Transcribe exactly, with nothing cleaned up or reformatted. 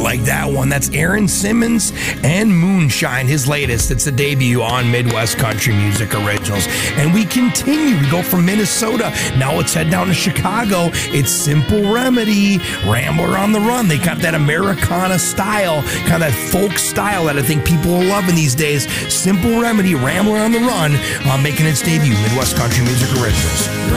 like that one. That's Aaron Simmons and Moonshine, his latest. It's a debut on Midwest Country Music Originals. And we continue. We go from Minnesota. Now let's head down to Chicago. It's Simple Remedy, Rambler on the Run. They got that Americana style, kind of that folk style that I think people are loving these days. Simple Remedy, Rambler on the Run, uh, making its debut, Midwest Country Music Originals.